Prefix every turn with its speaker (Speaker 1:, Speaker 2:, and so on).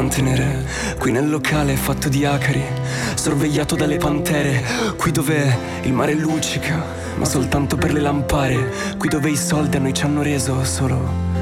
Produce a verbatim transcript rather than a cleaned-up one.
Speaker 1: mantenere. Qui nel locale fatto di acari, sorvegliato dalle pantere. Qui dove il mare luccica, ma soltanto per le lampare. Qui dove i soldi a noi ci hanno reso solo